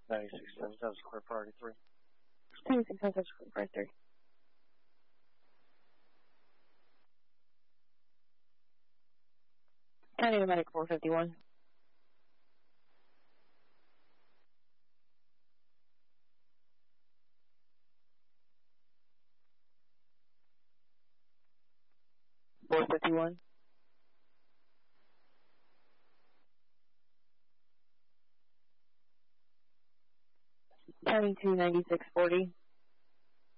9677 square priority 3. 9677 square priority 3. County medic 451. County 29640.